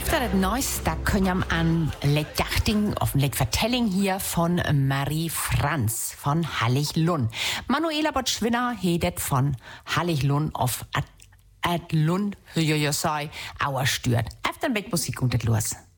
Efter het neues, da können wir an Liedjachting, auf ein Liedvertelling hier von Marie Franz von Hallig-Lund. Manuela Botschwinner hedet von Hallig-Lund auf Ad Lund, wie ich ja sei, Auer stört. Efter ein Musik und das los.